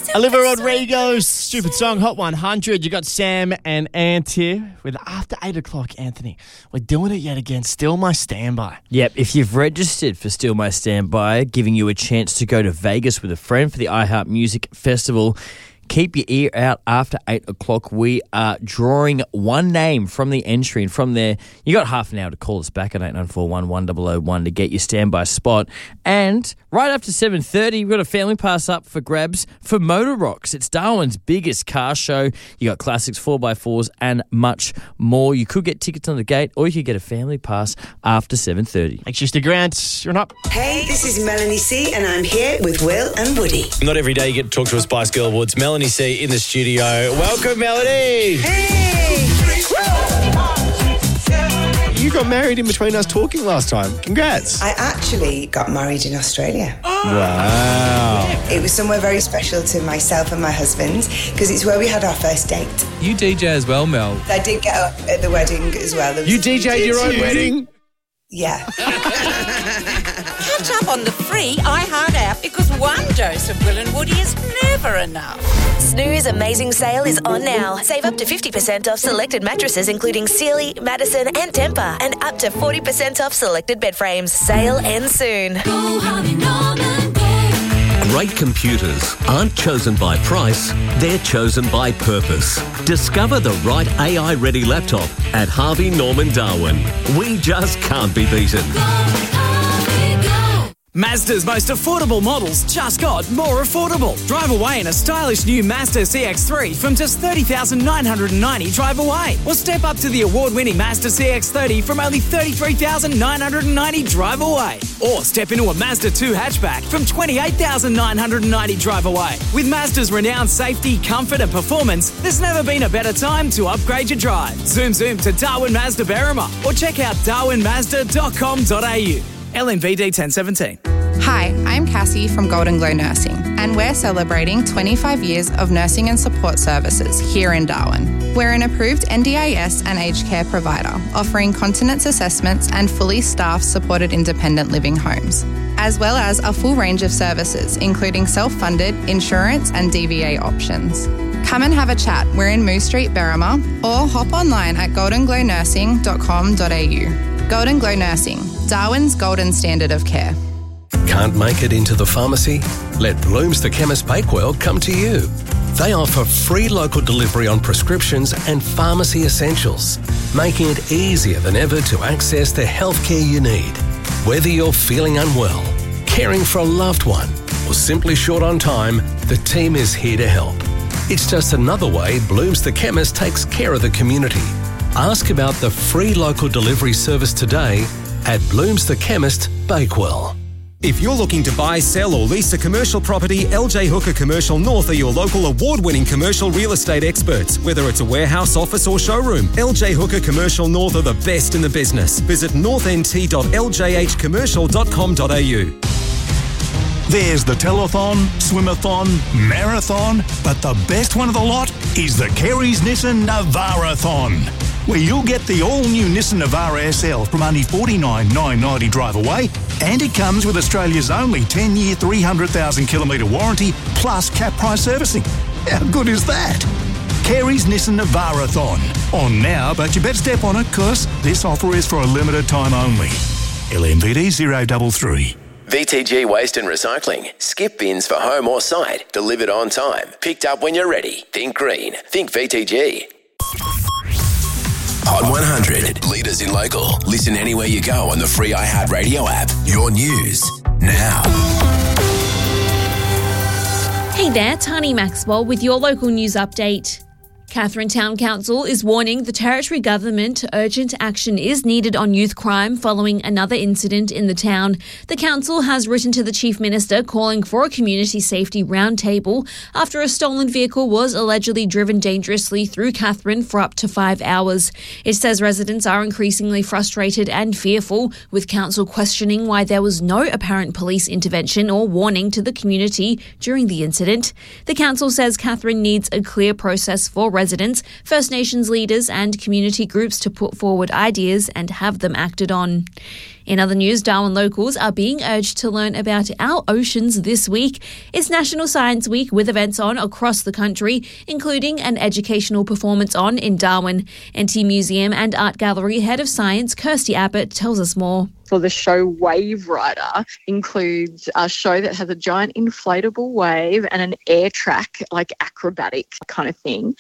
Olivia Rodrigo, stupid song, Hot 100. You got Sam and Ant here with After 8 o'clock, Anthony. We're doing it yet again. Still My Standby. Yep, if you've registered for Still My Standby, giving you a chance to go to Vegas with a friend for the iHeart Music Festival, keep your ear out after 8 o'clock. We are drawing one name from the entry, and from there, you got half an hour to call us back at 8941 1001 to get your standby spot. And right after 7:30, we've got a family pass up for grabs for Motor Rocks. It's Darwin's biggest car show. You got classics, 4x4s, and much more. You could get tickets on the gate, or you could get a family pass after 7:30. Thanks, Mr. Grant. You're up. Hey, this is Melanie C, and I'm here with Will and Woody. Not every day you get to talk to a Spice Girl Awards. Melanie C in the studio. Welcome, Melanie. Hey! You got married in between us talking last time. Congrats. I actually got married in Australia. Wow. It was somewhere very special to myself and my husband because it's where we had our first date. You DJ as well, Mel. I did get up at the wedding as well. You DJ'd your own wedding? Yeah. Catch up on the free iHeart app because one dose of Will and Woody is never enough. Snooze Amazing Sale is on now. Save up to 50% off selected mattresses including Sealy, Madison and Tempur, and up to 40% off selected bed frames. Sale ends soon. Go Harvey Norman, go. Great computers aren't chosen by price, they're chosen by purpose. Discover the right AI-ready laptop at Harvey Norman Darwin. We just can't be beaten. Mazda's most affordable models just got more affordable. Drive away in a stylish new Mazda CX-3 from just $30,990 drive away. Or step up to the award-winning Mazda CX-30 from only $33,990 drive away. Or step into a Mazda 2 hatchback from $28,990 drive away. With Mazda's renowned safety, comfort and performance, there's never been a better time to upgrade your drive. Zoom to Darwin Mazda Berrima or check out darwinmazda.com.au. LMVD 1017. Hi, I'm Cassie from Golden Glow Nursing, and we're celebrating 25 years of nursing and support services here in Darwin. We're an approved NDIS and aged care provider, offering continence assessments and fully staffed supported independent living homes, as well as a full range of services, including self-funded, insurance and DVA options. Come and have a chat. We're in Moose Street, Berrima, or hop online at goldenglow.nursing.com.au. Golden Glow Nursing, Darwin's golden standard of care. Can't make it into the pharmacy? Let Bloom's the Chemist Bakewell come to you. They offer free local delivery on prescriptions and pharmacy essentials, making it easier than ever to access the healthcare you need. Whether you're feeling unwell, caring for a loved one, or simply short on time, the team is here to help. It's just another way Bloom's the Chemist takes care of the community. Ask about the free local delivery service today at Bloom's the Chemist, Bakewell. If you're looking to buy, sell or lease a commercial property, LJ Hooker Commercial North are your local award-winning commercial real estate experts. Whether it's a warehouse, office or showroom, LJ Hooker Commercial North are the best in the business. Visit northnt.ljhcommercial.com.au. There's the telethon, swimathon, marathon, but the best one of the lot is the Kerry's Nissan Navara-thon, where you'll get the all-new Nissan Navara SL from only $49,990 drive away, and it comes with Australia's only 10-year, 300,000-kilometre warranty plus cap price servicing. How good is that? Kerry's Nissan Navara-thon. On now, but you better step on it because this offer is for a limited time only. LMVD 033. VTG Waste and Recycling. Skip bins for home or site. Delivered on time. Picked up when you're ready. Think green. Think VTG. Hot 100. Leaders in local. Listen anywhere you go on the free iHeart Radio app. Your news now. Hey there, Tani Maxwell with your local news update. Katherine Town Council is warning the Territory Government urgent action is needed on youth crime following another incident in the town. The council has written to the Chief Minister calling for a community safety roundtable after a stolen vehicle was allegedly driven dangerously through Katherine for up to 5 hours. It says residents are increasingly frustrated and fearful, with council questioning why there was no apparent police intervention or warning to the community during the incident. The council says Katherine needs a clear process for residents, First Nations leaders and community groups to put forward ideas and have them acted on. In other news, Darwin locals are being urged to learn about our oceans this week. It's National Science Week with events on across the country, including an educational performance on in Darwin. NT Museum and Art Gallery Head of Science, Kirsty Abbott, tells us more. For the show Wave Rider includes a show that has a giant inflatable wave and an air track, like acrobatic kind of thing.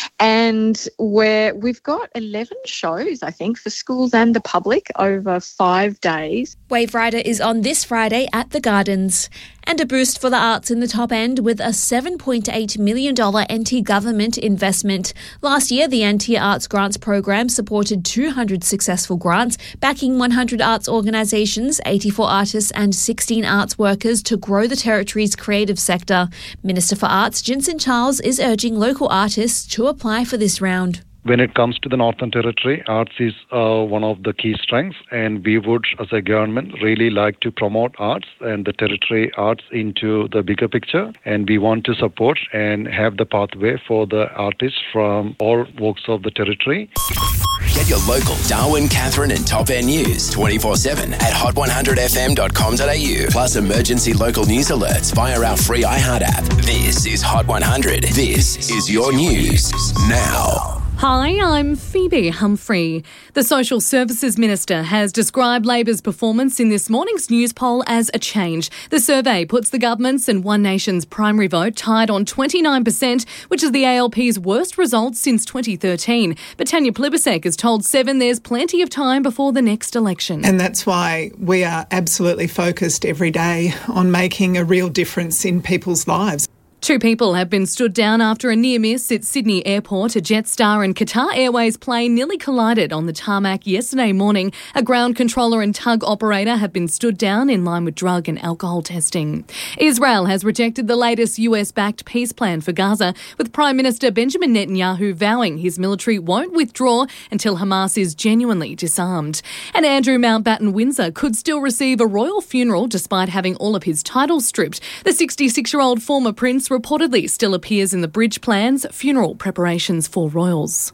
And we've got 11 shows, I think, for schools and the public over 5 days. Wave Rider is on this Friday at the Gardens. And a boost for the arts in the top end with a $7.8 million NT government investment. Last year, the NT Arts Grants Program supported 200 successful grants, backing 100 arts organisations, 84 artists and 16 arts workers to grow the territory's creative sector. Minister for Arts, Jinson Charles, is urging local artists to apply for this round. When it comes to the Northern Territory, arts is one of the key strengths, and we would, as a government, really like to promote arts and the territory arts into the bigger picture. And we want to support and have the pathway for the artists from all walks of the territory. Get your local Darwin, Katherine and Top End news 24/7 at hot100fm.com.au. Plus emergency local news alerts via our free iHeart app. This is Hot 100. This is your news now. Hi, I'm Phoebe Humphrey. The Social Services Minister has described Labor's performance in this morning's news poll as a change. The survey puts the government's and One Nation's primary vote tied on 29%, which is the ALP's worst result since 2013. But Tanya Plibersek has told Seven there's plenty of time before the next election. And that's why we are absolutely focused every day on making a real difference in people's lives. 2 people have been stood down after a near miss at Sydney Airport. A Jetstar and Qatar Airways plane nearly collided on the tarmac yesterday morning. A ground controller and tug operator have been stood down in line with drug and alcohol testing. Israel has rejected the latest US-backed peace plan for Gaza, with Prime Minister Benjamin Netanyahu vowing his military won't withdraw until Hamas is genuinely disarmed. And Andrew Mountbatten Windsor could still receive a royal funeral despite having all of his titles stripped. The 66-year-old former prince reportedly still appears in the bridge plans, funeral preparations for royals.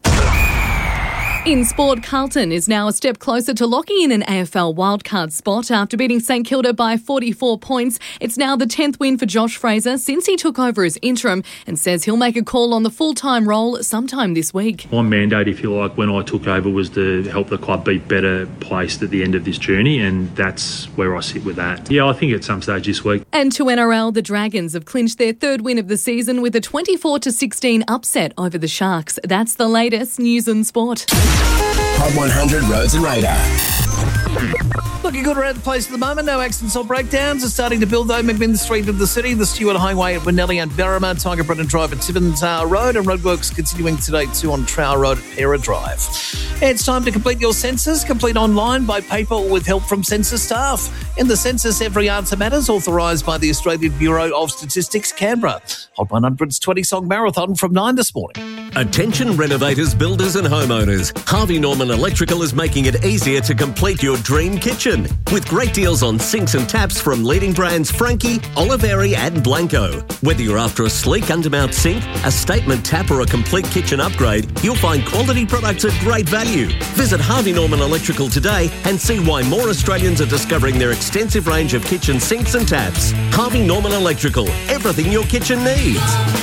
In sport, Carlton is now a step closer to locking in an AFL wildcard spot after beating St Kilda by 44 points. It's now the 10th win for Josh Fraser since he took over as interim and says he'll make a call on the full-time role sometime this week. My mandate, if you like, when I took over was to help the club be better placed at the end of this journey, and that's where I sit with that. Yeah, I think at some stage this week. And to NRL, the Dragons have clinched their 3rd win of the season with a 24-16 upset over the Sharks. That's the latest news and sport. Hot 100 Roads and Radar. Looking good around the place at the moment. No accidents or breakdowns. Are starting to build though. McMinn Street of the city, the Stewart Highway at Winnelly and Berrima, Tiger Brennan Drive at Tibbins Road, and roadworks continuing today too on Trowell Road at Pera Drive. It's time to complete your census. Complete online, by paper or with help from census staff. In the census, every answer matters. Authorised by the Australian Bureau of Statistics, Canberra. Hot 100's 20-song marathon from 9 this morning. Attention renovators, builders and homeowners. Harvey Norman Electrical is making it easier to complete your dream kitchen. With great deals on sinks and taps from leading brands Frankie, Oliveri and Blanco. Whether you're after a sleek undermount sink, a statement tap or a complete kitchen upgrade, you'll find quality products at great value. Visit Harvey Norman Electrical today and see why more Australians are discovering their extensive range of kitchen sinks and taps. Harvey Norman Electrical, everything your kitchen needs.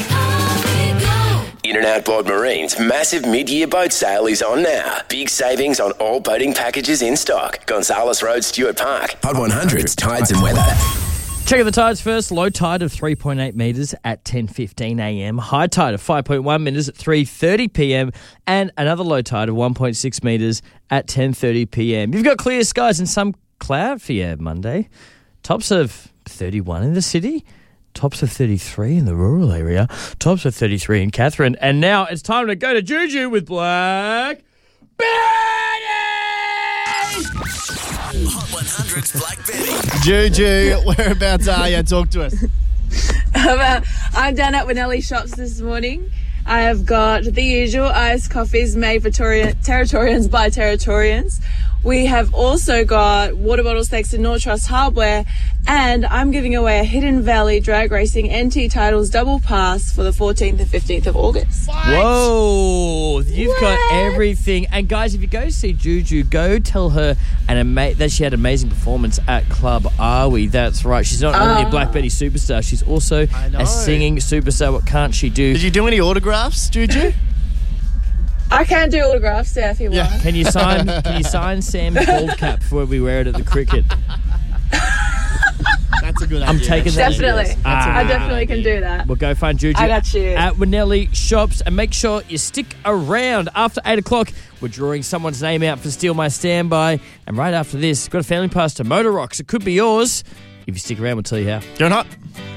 In and Outboard Marine's massive mid-year boat sale is on now. Big savings on all boating packages in stock. Gonzales Road, Stuart Park. Hot 100's Tides and Weather. Check out the tides first. Low tide of 3.8 metres at 10:15 a.m. High tide of 5.1 metres at 3:30 p.m. And another low tide of 1.6 metres at 10:30 p.m. You've got clear skies and some cloud for your Monday. Tops of 31 in the city. Tops of 33 in the rural area. Tops of 33 in Katherine. And now it's time to go to Juju with Black Betty! Hot 100's Black Betty. Juju, whereabouts are you? Talk to us. I'm down at Winnelly Shops this morning. I have got the usual iced coffees made for Territorians by Territorians. We have also got water bottle stakes to North Trust Hardware, and I'm giving away a Hidden Valley Drag Racing NT Titles double pass for the 14th and 15th of August. Whoa, you've got everything. And guys, if you go see Juju, go tell her that she had an amazing performance at Club Are We. That's right. She's not only a Black Betty superstar, she's also a singing superstar. What can't she do? Did you do any autographs, Juju? I can do autographs, if you want. Can you sign Sam's bald cap before we wear it at the cricket? That's a good idea. I'm taking that. Definitely. I definitely can do that. We'll go find Juju I got you. at Winnelli Shops, and make sure you stick around. After 8 o'clock, we're drawing someone's name out for Steal My Standby. And right after this, got a family pass to Motor Rocks. It could be yours. If you stick around, we'll tell you how. Going hot.